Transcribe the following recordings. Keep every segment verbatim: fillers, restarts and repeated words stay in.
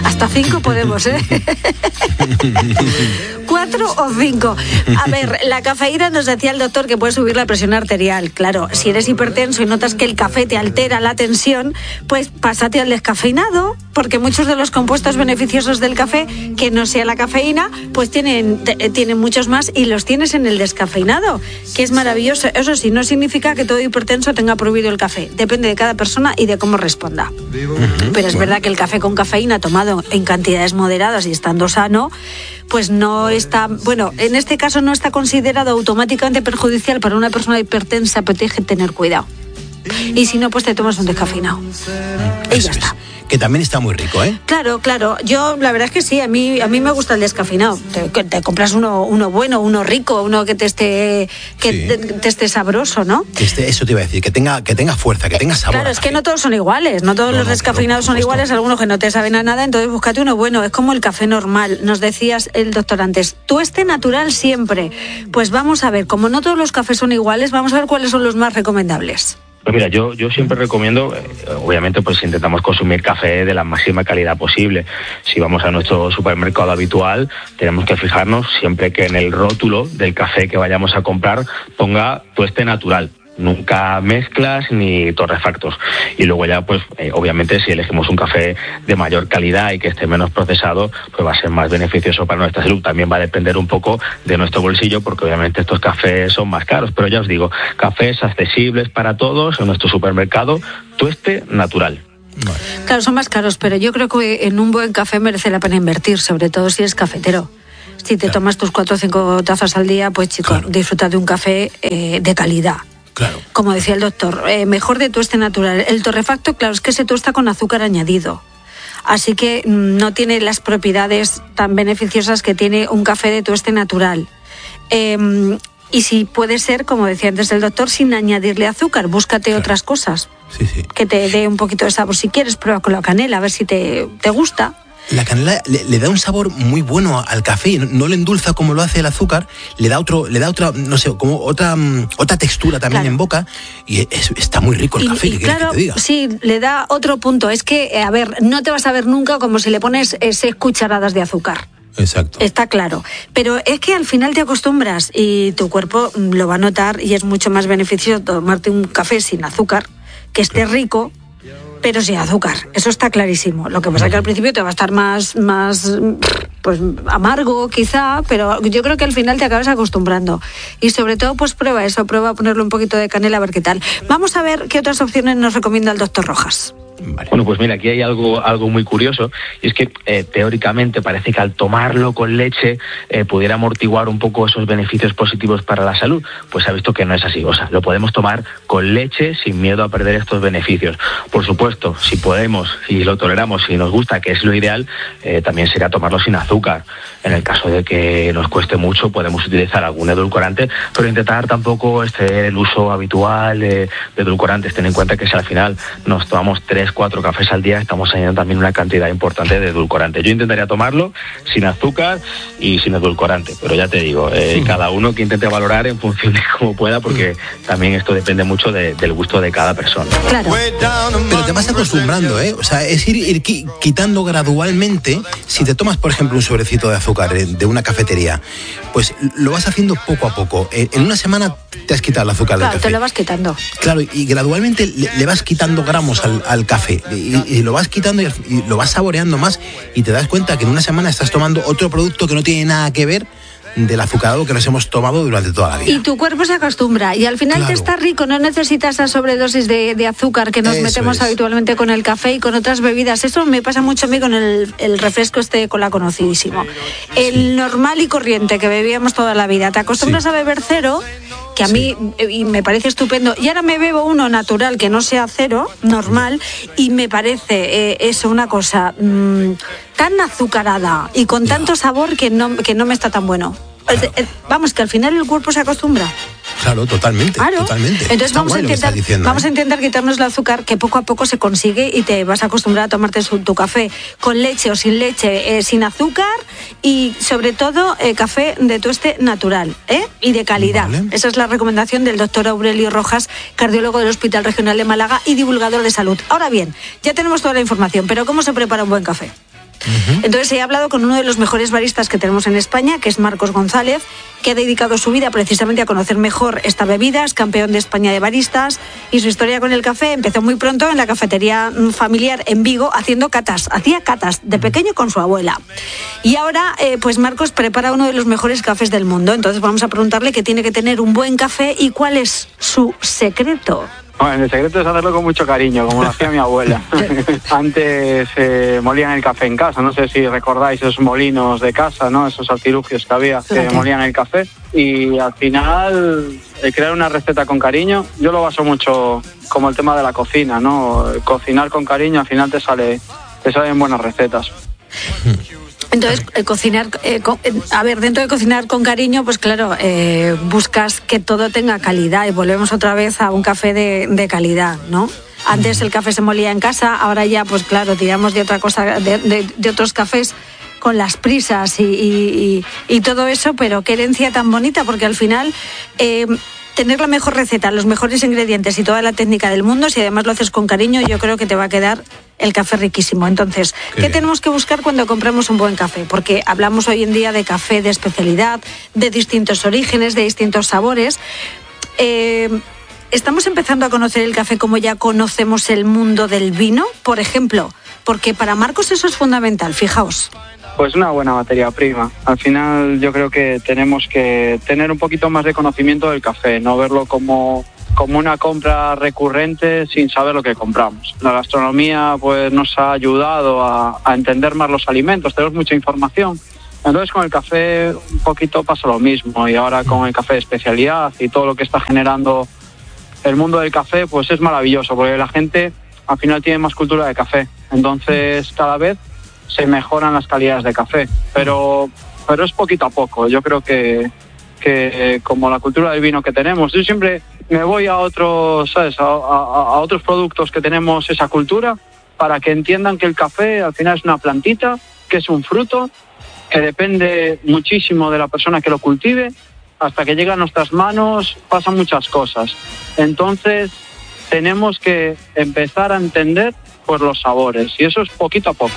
Hasta cinco podemos, ¿eh? Cuatro o cinco. A ver, la cafeína nos decía el doctor que puede subir la presión arterial. Claro, si eres hipertenso y notas que el café te altera la tensión, pues pásate al descafeinado, porque muchos de los compuestos beneficiosos del café, que no sea la cafeína, pues tienen, t- tienen muchos más y los tienes en el descafeinado, que es maravilloso. Eso sí, no significa que todo hipertenso tenga prohibido el café. Depende de cada persona y de cómo responda. Uh-huh. Pero es verdad que el café con cafeína tomado en cantidades moderadas y estando sano, pues no está, bueno, en este caso no está considerado automáticamente perjudicial para una persona hipertensa, pero tienes que tener cuidado. Y si no, pues te tomas un descafeinado. Y Eso ya está. Es. Que también está muy rico, ¿eh? Claro, claro. Yo, la verdad es que sí, a mí a mí me gusta el descafeinado. Te, te compras uno uno bueno, uno rico, uno que te esté que Sí. te, te esté sabroso, ¿no? Que este, eso te iba a decir, que tenga, que tenga fuerza, que tenga sabor. Claro, es que no todos son iguales, no todos No, los no, descafeinados claro, son por supuesto. iguales, algunos que no te saben a nada, entonces búscate uno bueno, es como el café normal. Nos decías el doctor antes, tueste natural siempre. Pues vamos a ver, como no todos los cafés son iguales, vamos a ver cuáles son los más recomendables. Pues mira, yo, yo siempre recomiendo, eh, obviamente pues intentamos consumir café de la máxima calidad posible. Si vamos a nuestro supermercado habitual, tenemos que fijarnos siempre que en el rótulo del café que vayamos a comprar ponga tueste natural. Nunca mezclas ni torrefactos. Y luego ya, pues, eh, obviamente, si elegimos un café de mayor calidad y que esté menos procesado, pues va a ser más beneficioso para nuestra salud. También va a depender un poco de nuestro bolsillo, porque obviamente estos cafés son más caros. Pero ya os digo, cafés accesibles para todos en nuestro supermercado, tueste natural. Vale. Claro, son más caros, pero yo creo que en un buen café merece la pena invertir, sobre todo si eres cafetero. Si te Claro. tomas tus cuatro o cinco tazas al día, pues chico, Claro. disfruta de un café eh, de calidad. Claro. Como decía el doctor, eh, mejor de tueste natural. El torrefacto, claro, es que se tuesta con azúcar añadido. Así que mm, no tiene las propiedades tan beneficiosas que tiene un café de tueste natural. Eh, y si puede ser, como decía antes el doctor, sin añadirle azúcar, búscate Claro. otras cosas Sí, sí. que te dé un poquito de sabor. Si quieres, prueba con la canela, a ver si te, te gusta. La canela le, le da un sabor muy bueno al café, no, no le endulza como lo hace el azúcar, le da otro, le da otra, no sé, como otra mm, otra textura también Claro. en boca y es- está muy rico el Y, café, y ¿qué quieres claro, que te diga? sí, le da otro punto. Es que, eh, a ver, no te vas a ver nunca como si le pones eh, seis cucharadas de azúcar. Exacto. Está claro. Pero es que al final te acostumbras y tu cuerpo mm, lo va a notar y es mucho más beneficioso tomarte un café sin azúcar, que esté rico, pero sin azúcar. Eso está clarísimo. Lo que pasa es que al principio te va a estar más, más pues amargo quizá, pero yo creo que al final te acabas acostumbrando. Y sobre todo, pues prueba eso, prueba a ponerle un poquito de canela a ver qué tal. Vamos a ver qué otras opciones nos recomienda el doctor Rojas. Vale. Bueno, pues mira, aquí hay algo algo muy curioso, y es que eh, teóricamente parece que al tomarlo con leche eh, pudiera amortiguar un poco esos beneficios positivos para la salud. Pues se ha visto que no es así, o sea, lo podemos tomar con leche sin miedo a perder estos beneficios. Por supuesto, si podemos, si lo toleramos, si nos gusta, que es lo ideal, eh, también sería tomarlo sin azúcar. En el caso de que nos cueste mucho, podemos utilizar algún edulcorante, pero intentar tampoco este, el uso habitual de, de edulcorantes. Ten en cuenta que si al final nos tomamos tres, cuatro cafés al día, estamos añadiendo también una cantidad importante de edulcorante. Yo intentaría tomarlo sin azúcar y sin edulcorante, pero ya te digo, eh, sí. cada uno que intente valorar en función de cómo pueda, porque también esto depende mucho de, del gusto de cada persona. Claro. Pero te vas acostumbrando, ¿eh? O sea, es ir, ir qui- quitando gradualmente. Si te tomas, por ejemplo, un sobrecito de azúcar eh, de una cafetería, pues lo vas haciendo poco a poco. Eh, en una semana te has quitado el azúcar Claro, del café. te lo vas quitando. Claro, y gradualmente le, le vas quitando gramos al, al café y, y lo vas quitando y, y lo vas saboreando más y te das cuenta que en una semana estás tomando otro producto que no tiene nada que ver del azucarado que nos hemos tomado durante toda la vida. Y tu cuerpo se acostumbra y al final Claro. te está rico, no necesitas esa sobredosis de, de azúcar que nos Eso metemos es. habitualmente con el café y con otras bebidas. Eso me pasa mucho a mí con el, el refresco este cola conocidísimo. El Sí. normal y corriente que bebíamos toda la vida. Te acostumbras Sí. a beber cero, que a mí eh, y me parece estupendo, y ahora me bebo uno natural que no sea cero, normal, y me parece eh, eso una cosa mmm, tan azucarada y con Ya. tanto sabor que no, que no me está tan bueno. Claro. Eh, eh, Vamos, que al final el cuerpo se acostumbra. Claro, totalmente, Claro. totalmente. Entonces Está vamos a guay lo que intentar, estás diciendo, vamos a ¿eh? intentar quitarnos el azúcar, que poco a poco se consigue y te vas a acostumbrar a tomarte su- tu café con leche o sin leche, eh, sin azúcar y sobre todo eh, café de tueste natural, ¿eh? Y de calidad. Vale. Esa es la recomendación del doctor Aurelio Rojas, cardiólogo del Hospital Regional de Málaga y divulgador de salud. Ahora bien, ya tenemos toda la información, pero ¿cómo se prepara un buen café? Uh-huh. Entonces he hablado con uno de los mejores baristas que tenemos en España, que es Marcos González, que ha dedicado su vida precisamente a conocer mejor esta bebida, es campeón de España de baristas, y su historia con el café empezó muy pronto en la cafetería familiar en Vigo, haciendo catas, hacía catas de pequeño con su abuela. Y ahora, eh, pues Marcos prepara uno de los mejores cafés del mundo, entonces vamos a preguntarle qué tiene que tener un buen café y cuál es su secreto. Bueno, el secreto es hacerlo con mucho cariño, como lo hacía mi abuela. Antes eh, molían el café en casa, no sé si recordáis esos molinos de casa, ¿no? Esos artilugios que había que okay. molían el café. Y al final, el crear una receta con cariño, yo lo baso mucho como el tema de la cocina, ¿no? Cocinar con cariño al final te sale, te salen buenas recetas. Entonces, eh, cocinar, eh, co- eh, a ver, dentro de cocinar con cariño, pues claro, eh, buscas que todo tenga calidad y volvemos otra vez a un café de, de calidad, ¿no? Antes el café se molía en casa, ahora ya, pues claro, tiramos de otra cosa, de, de, de otros cafés con las prisas y, y, y, y todo eso, pero qué herencia tan bonita, porque al final... Eh, tener la mejor receta, los mejores ingredientes y toda la técnica del mundo, si además lo haces con cariño, yo creo que te va a quedar el café riquísimo. Entonces, ¿qué, ¿qué tenemos que buscar cuando compramos un buen café? Porque hablamos hoy en día de café de especialidad, de distintos orígenes, de distintos sabores. Eh, ¿Estamos empezando a conocer el café como ya conocemos el mundo del vino, por ejemplo? Porque para Marcos eso es fundamental, fijaos. Pues una buena materia prima. Al final yo creo que tenemos que tener un poquito más de conocimiento del café, no verlo como, como una compra recurrente sin saber lo que compramos. La gastronomía pues nos ha ayudado a, a entender más los alimentos, tenemos mucha información. Entonces con el café un poquito pasa lo mismo, y ahora con el café de especialidad y todo lo que está generando el mundo del café, pues es maravilloso, porque la gente al final tiene más cultura de café. Entonces cada vez se mejoran las calidades de café, pero pero es poquito a poco. Yo creo que, que como la cultura del vino que tenemos, yo siempre me voy a otros, ¿sabes? A, a, a otros productos que tenemos esa cultura, para que entiendan que el café al final es una plantita, que es un fruto, que depende muchísimo de la persona que lo cultive, hasta que llega a nuestras manos pasan muchas cosas. Entonces tenemos que empezar a entender pues los sabores, y eso es poquito a poco.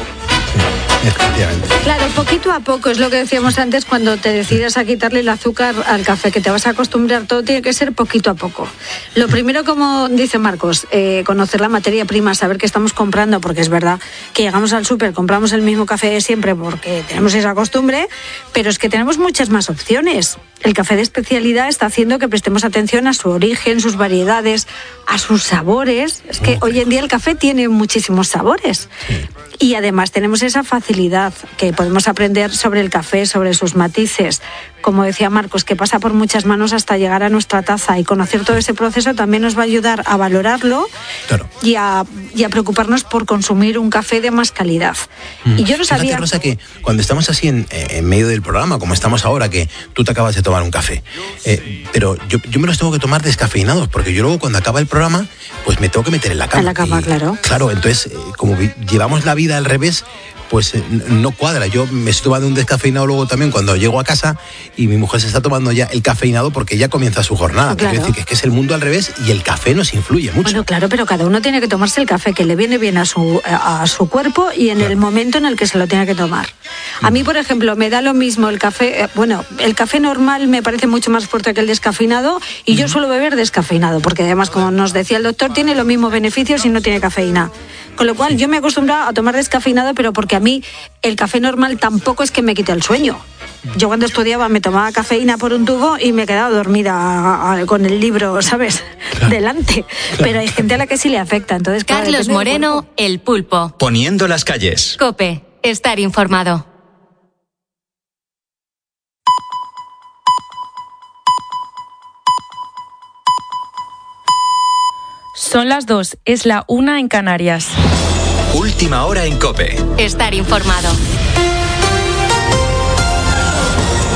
Claro, poquito a poco, es lo que decíamos antes cuando te decidas a quitarle el azúcar al café, que te vas a acostumbrar, todo tiene que ser poquito a poco. Lo primero, como dice Marcos, eh, conocer la materia prima, saber qué estamos comprando, porque es verdad que llegamos al súper, compramos el mismo café de siempre porque tenemos esa costumbre, pero es que tenemos muchas más opciones. El café de especialidad está haciendo que prestemos atención a su origen, sus variedades, a sus sabores. Es que hoy en día el café tiene muchísimos sabores. Y además tenemos esa facilidad que podemos aprender sobre el café, sobre sus matices. Como decía Marcos, que pasa por muchas manos hasta llegar a nuestra taza, y conocer todo ese proceso también nos va a ayudar a valorarlo, claro, y, a, y a preocuparnos por consumir un café de más calidad. Mm. Y yo no sabía... Fíjate, Rosa, que cuando estamos así en, en medio del programa, como estamos ahora, que tú te acabas de tomar un café, eh, pero yo, yo me los tengo que tomar descafeinados, porque yo luego cuando acaba el programa, pues me tengo que meter en la cama. En la cama, y, claro. Claro, entonces, eh, como vi, llevamos la vida al revés, pues eh, no cuadra. Yo me estoy tomando un descafeinado luego también cuando llego a casa, y mi mujer se está tomando ya el cafeinado porque ya comienza su jornada. Claro. Quiero decir que es que es el mundo al revés, y el café nos influye mucho. Bueno, claro, pero cada uno tiene que tomarse el café que le viene bien a su, a su cuerpo y en claro. el momento en el que se lo tiene que tomar. A mí, por ejemplo, me da lo mismo el café, eh, bueno, el café normal me parece mucho más fuerte que el descafeinado, y uh-huh. yo suelo beber descafeinado, porque además, como nos decía el doctor, tiene los mismos beneficios y no tiene cafeína. Con lo cual yo me he acostumbrado a tomar descafeinado, pero porque a mí el café normal tampoco es que me quite el sueño. Yo cuando estudiaba me tomaba cafeína por un tubo y me quedaba dormida con el libro, ¿sabes? Claro. Delante. Claro. Pero hay gente a la que sí le afecta. Entonces, claro, Carlos Moreno, El Pulpo. Poniendo las calles. COPE. Estar informado. Son las dos, es la una en Canarias. Última hora en COPE. Estar informado.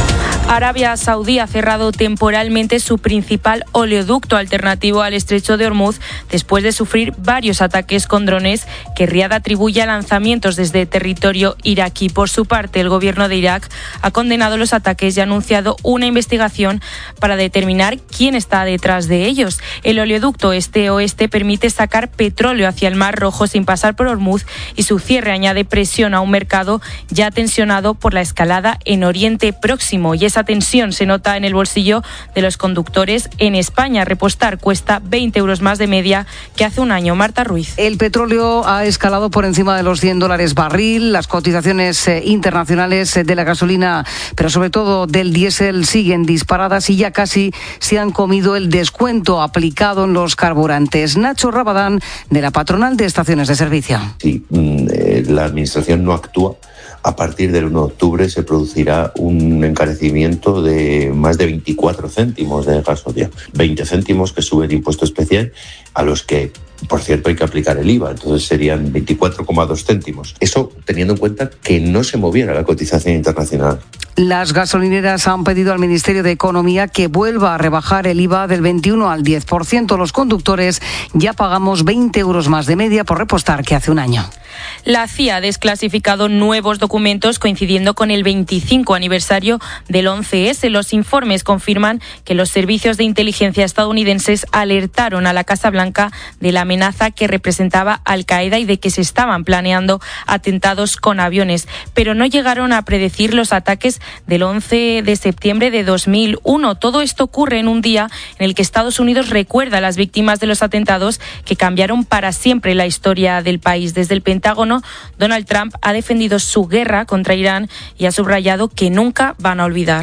Arabia Saudí ha cerrado temporalmente su principal oleoducto alternativo al estrecho de Hormuz después de sufrir varios ataques con drones que Riad atribuye a lanzamientos desde territorio iraquí. Por su parte, el gobierno de Irak ha condenado los ataques y ha anunciado una investigación para determinar quién está detrás de ellos. El oleoducto este-oeste permite sacar petróleo hacia el Mar Rojo sin pasar por Hormuz y su cierre añade presión a un mercado ya tensionado por la escalada en Oriente Próximo. Y esa tensión se nota en el bolsillo de los conductores en España. Repostar cuesta veinte euros más de media que hace un año. Marta Ruiz. El petróleo ha escalado por encima de los cien dólares barril. Las cotizaciones eh, internacionales eh, de la gasolina, pero sobre todo del diésel, siguen disparadas y ya casi se han comido el descuento aplicado en los carburantes. Nacho Rabadán, de la patronal de estaciones de servicio. Sí, la administración no actúa. A partir del uno de octubre se producirá un encarecimiento de más de veinticuatro céntimos de gasolina. veinte céntimos que sube el impuesto especial, a los que, por cierto, hay que aplicar el I V A. Entonces serían veinticuatro coma dos céntimos. Eso teniendo en cuenta que no se moviera la cotización internacional. Las gasolineras han pedido al Ministerio de Economía que vuelva a rebajar el I V A del veintiuno al diez por ciento. Los conductores ya pagamos veinte euros más de media por repostar que hace un año. La C I A ha desclasificado nuevos documentos coincidiendo con el veinticinco aniversario del once ese. Los informes confirman que los servicios de inteligencia estadounidenses alertaron a la Casa Blanca de la amenaza que representaba Al-Qaeda y de que se estaban planeando atentados con aviones, pero no llegaron a predecir los ataques del once de septiembre de dos mil uno. Todo esto ocurre en un día en el que Estados Unidos recuerda a las víctimas de los atentados que cambiaron para siempre la historia del país. Desde el Pentágono, Donald Trump ha defendido su guerra contra Irán y ha subrayado que nunca van a olvidar.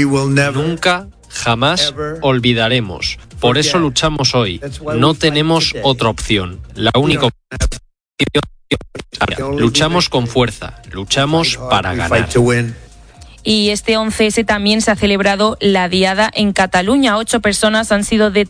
Nunca, jamás olvidaremos. Por eso luchamos hoy. No tenemos otra opción. La única opción. Luchamos con fuerza. Luchamos para ganar. Y este once ese también se ha celebrado la diada en Cataluña. Ocho personas han sido detenidas